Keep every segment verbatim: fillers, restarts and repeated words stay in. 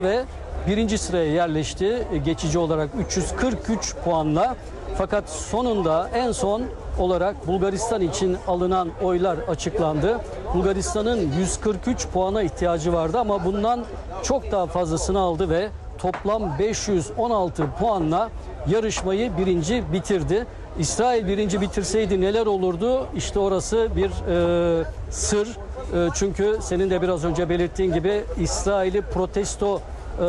ve birinci sıraya yerleşti geçici olarak üç yüz kırk üç puanla. Fakat sonunda en son olarak Bulgaristan için alınan oylar açıklandı. Bulgaristan'ın yüz kırk üç puana ihtiyacı vardı ama bundan çok daha fazlasını aldı ve toplam beş yüz on altı puanla yarışmayı birinci bitirdi. İsrail birinci bitirseydi neler olurdu? İşte orası bir e, sır. E, çünkü senin de biraz önce belirttiğin gibi İsrail'i protesto e,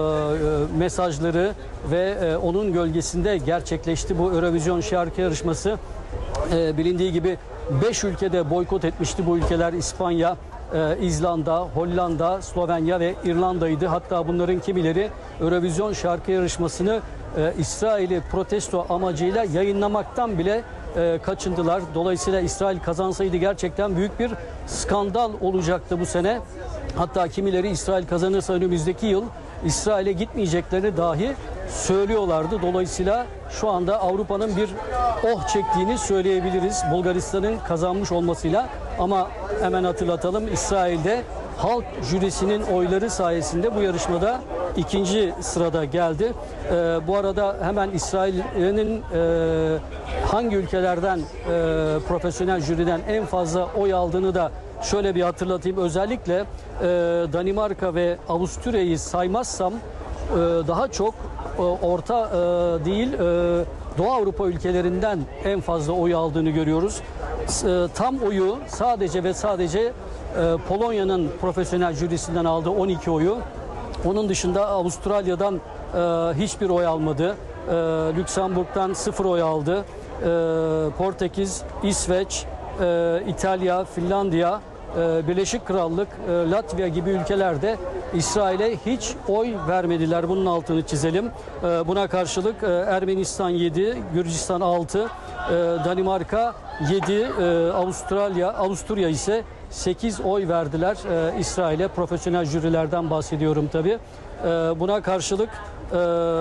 e, mesajları ve e, onun gölgesinde gerçekleşti bu Eurovision şarkı yarışması. E, bilindiği gibi beş ülkede boykot etmişti. Bu ülkeler İspanya, e, İzlanda, Hollanda, Slovenya ve İrlanda'ydı. Hatta bunların kimileri Eurovision şarkı yarışmasını e, İsrail'i protesto amacıyla yayınlamaktan bile e, kaçındılar. Dolayısıyla İsrail kazansaydı gerçekten büyük bir skandal olacaktı bu sene. Hatta kimileri İsrail kazanırsa önümüzdeki yıl İsrail'e gitmeyeceklerini dahi söylüyorlardı. Dolayısıyla şu anda Avrupa'nın bir oh çektiğini söyleyebiliriz Bulgaristan'ın kazanmış olmasıyla. Ama hemen hatırlatalım, İsrail'de halk jürisinin oyları sayesinde bu yarışmada ikinci sırada geldi. Ee, bu arada hemen İsrail'in e, hangi ülkelerden e, profesyonel jüriden en fazla oy aldığını da şöyle bir hatırlatayım. Özellikle e, Danimarka ve Avusturya'yı saymazsam e, daha çok e, orta e, değil e, Doğu Avrupa ülkelerinden en fazla oy aldığını görüyoruz. E, tam oyu sadece ve sadece e, Polonya'nın profesyonel jürisinden aldığı on iki oyu. Onun dışında Avustralya'dan e, hiçbir oy almadı. E, Lüksemburg'dan sıfır oy aldı. E, Portekiz, İsveç, e, İtalya, Finlandiya, e, Birleşik Krallık, e, Latvia gibi ülkelerde İsrail'e hiç oy vermediler. Bunun altını çizelim. E, buna karşılık e, Ermenistan yedi, Gürcistan altı, e, Danimarka yedi, e, Avustralya, Avusturya ise sekiz oy verdiler e, İsrail'e. Profesyonel jürilerden bahsediyorum tabii. E, buna karşılık e,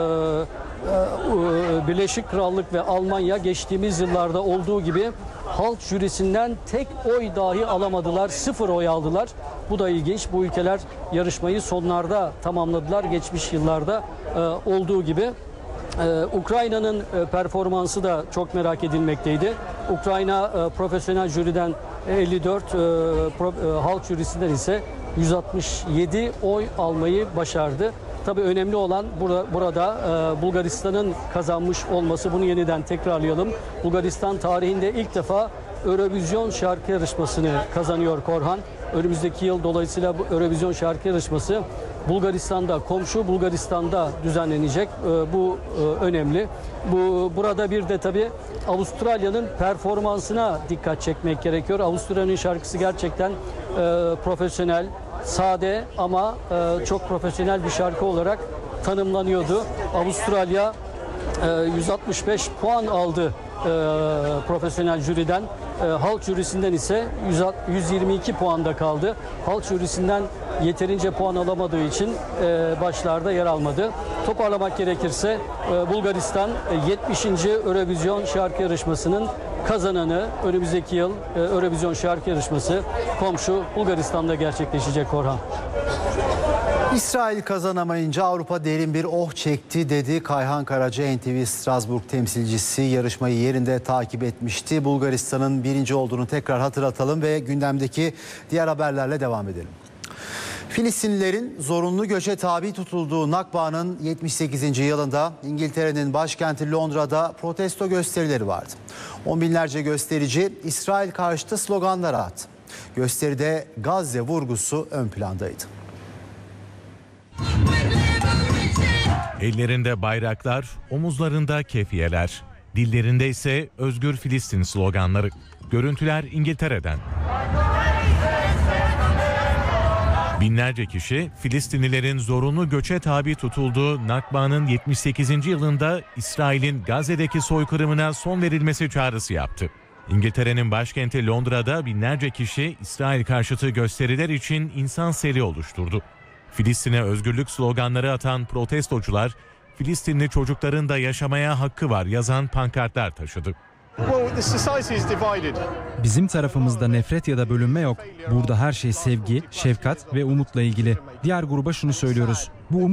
e, Birleşik Krallık ve Almanya geçtiğimiz yıllarda olduğu gibi halk jürisinden tek oy dahi alamadılar. Sıfır oy aldılar. Bu da ilginç. Bu ülkeler yarışmayı sonlarda tamamladılar. Geçmiş yıllarda e, olduğu gibi. Ee, Ukrayna'nın e, performansı da çok merak edilmekteydi. Ukrayna e, profesyonel jüriden elli dört, e, pro, e, halk jürisinden ise yüz altmış yedi oy almayı başardı. Tabii önemli olan burada, burada e, Bulgaristan'ın kazanmış olması. Bunu yeniden tekrarlayalım. Bulgaristan tarihinde ilk defa Eurovision şarkı yarışmasını kazanıyor Korhan. Önümüzdeki yıl dolayısıyla bu Eurovision şarkı yarışması Bulgaristan'da, komşu Bulgaristan'da düzenlenecek. Bu önemli. Bu burada bir de tabii Avustralya'nın performansına dikkat çekmek gerekiyor. Avustralya'nın şarkısı gerçekten e, profesyonel, sade ama e, çok profesyonel bir şarkı olarak tanımlanıyordu. Avustralya e, yüz altmış beş puan aldı e, profesyonel jüriden. E, halk jürisinden ise yüz yirmi iki puanda kaldı. Halk jürisinden yeterince puan alamadığı için e, başlarda yer almadı. Toparlamak gerekirse e, Bulgaristan e, yetmişinci Eurovision şarkı yarışmasının kazananı. Önümüzdeki yıl e, Eurovision şarkı yarışması komşu Bulgaristan'da gerçekleşecek Korhan. İsrail kazanamayınca Avrupa derin bir oh çekti dedi Kayhan Karaca, N T V Strasbourg temsilcisi. Yarışmayı yerinde takip etmişti. Bulgaristan'ın birinci olduğunu tekrar hatırlatalım ve gündemdeki diğer haberlerle devam edelim. Filistinlilerin zorunlu göçe tabi tutulduğu Nakba'nın yetmiş sekizinci yılında İngiltere'nin başkenti Londra'da protesto gösterileri vardı. On binlerce gösterici İsrail karşıtı sloganlar attı. Gösteride Gazze vurgusu ön plandaydı. Ellerinde bayraklar, omuzlarında kefiyeler, dillerinde ise Özgür Filistin sloganları. Görüntüler İngiltere'den. Binlerce kişi Filistinlilerin zorunlu göçe tabi tutulduğu Nakba'nın yetmiş sekizinci yılında İsrail'in Gazze'deki soykırımına son verilmesi çağrısı yaptı. İngiltere'nin başkenti Londra'da binlerce kişi İsrail karşıtı gösteriler için insan seli oluşturdu. Filistin'e özgürlük sloganları atan protestocular, Filistinli çocukların da yaşamaya hakkı var yazan pankartlar taşıdı. Bizim tarafımızda nefret ya da bölünme yok. Burada her şey sevgi, şefkat ve umutla ilgili. Diğer gruba şunu söylüyoruz. Bu